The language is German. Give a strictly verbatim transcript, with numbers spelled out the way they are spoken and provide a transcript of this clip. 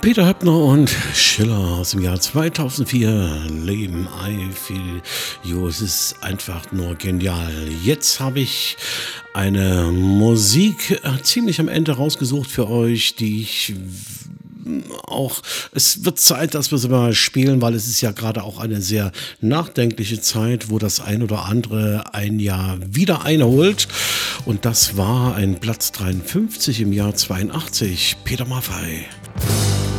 Peter Höppner und Schiller aus dem Jahr zweitausendvier. Leben, I feel you. Es ist einfach nur genial. Jetzt habe ich eine Musik äh, ziemlich am Ende rausgesucht für euch, die ich auch, es wird Zeit, dass wir sie mal spielen, weil es ist ja gerade auch eine sehr nachdenkliche Zeit, wo das ein oder andere ein Jahr wieder einholt. Und das war ein Platz dreiundfünfzig im Jahr zweiundachtzig. Peter Maffay.